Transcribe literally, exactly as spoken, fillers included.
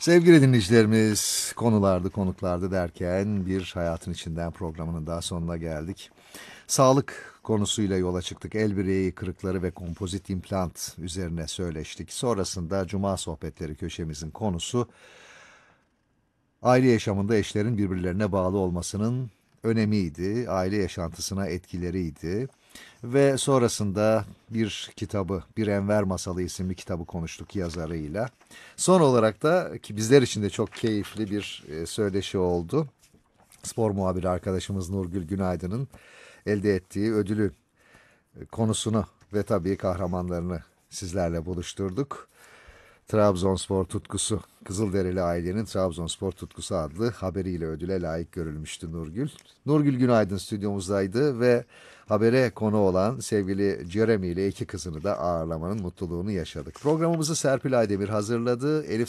Sevgili dinleyicilerimiz, konulardı konuklardı derken bir Hayatın İçinden programının daha sonuna geldik. Sağlık konusuyla yola çıktık. El bireyi kırıkları ve kompozit implant üzerine söyleştik. Sonrasında Cuma Sohbetleri köşemizin konusu aile yaşamında eşlerin birbirlerine bağlı olmasının önemiydi, aile yaşantısına etkileriydi. Ve sonrasında bir kitabı, Bir Enver Masalı isimli kitabı konuştuk yazarıyla. Son olarak da ki bizler için de çok keyifli bir e, söyleşi oldu. Spor muhabiri arkadaşımız Nurgül Günaydın'ın elde ettiği ödülü e, konusunu ve tabii kahramanlarını sizlerle buluşturduk. Trabzonspor tutkusu, Kızılderili ailenin Trabzonspor tutkusu adlı haberiyle ödüle layık görülmüştü Nurgül. Nurgül Günaydın stüdyomuzdaydı ve habere konu olan sevgili Jeremy ile iki kızını da ağırlamanın mutluluğunu yaşadık. Programımızı Serpil Aydemir hazırladı. Elif